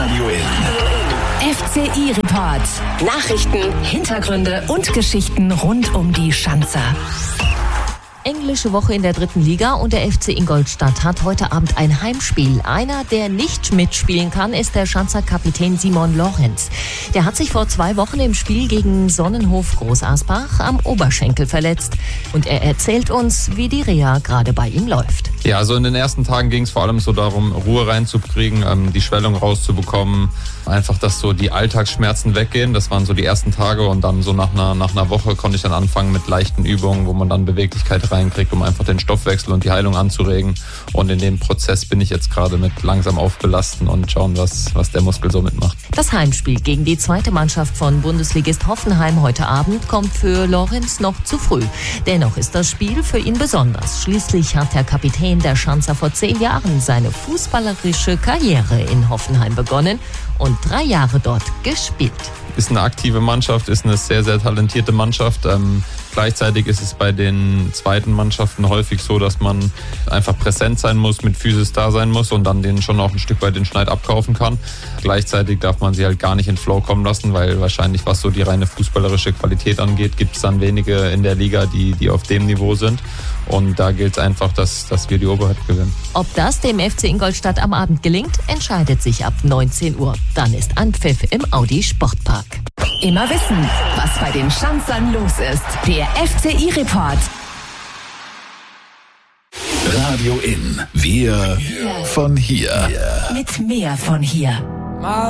Radio In. FCI-Report. Nachrichten, Hintergründe und Geschichten rund um die Schanzer. Englische Woche in der 3. Liga und der FC Ingolstadt hat heute Abend ein Heimspiel. Einer, der nicht mitspielen kann, ist der Schanzer Kapitän Simon Lorenz. Der hat sich vor 2 Wochen im Spiel gegen Sonnenhof Großasbach am Oberschenkel verletzt. Und er erzählt uns, wie die Reha gerade bei ihm läuft. Ja, also in den ersten Tagen ging es vor allem so darum, Ruhe reinzukriegen, die Schwellung rauszubekommen. Einfach, dass so die Alltagsschmerzen weggehen. Das waren so die ersten Tage und dann so nach einer Woche konnte ich dann anfangen mit leichten Übungen, wo man dann Beweglichkeit reinkriegt, um einfach den Stoffwechsel und die Heilung anzuregen. Und in dem Prozess bin ich jetzt gerade mit langsam aufbelasten und schauen, was der Muskel so mitmacht. Das Heimspiel gegen die 2. Mannschaft von Bundesligist Hoffenheim heute Abend kommt für Lorenz noch zu früh. Dennoch ist das Spiel für ihn besonders. Schließlich hat der Kapitän der Schanzer vor 10 Jahren seine fußballerische Karriere in Hoffenheim begonnen und 3 Jahre dort gespielt. Ist eine aktive Mannschaft, ist eine sehr, sehr talentierte Mannschaft. Gleichzeitig ist es bei den zweiten Mannschaften häufig so, dass man einfach präsent sein muss, mit Physis da sein muss und dann denen schon auch ein Stück weit den Schneid abkaufen kann. Gleichzeitig darf man sie halt gar nicht in Flow kommen lassen, weil wahrscheinlich, was so die reine fußballerische Qualität angeht, gibt es dann wenige in der Liga, die auf dem Niveau sind. Und da gilt es einfach, dass wir die Oberheit gewinnen. Ob das dem FC Ingolstadt am Abend gelingt, entscheidet sich ab 19 Uhr. Dann ist Anpfiff im Audi Sportpark. Immer wissen, was bei den Schanzern los ist. Der FCI-Report. Radio In. Wir von hier. Mit mehr von hier.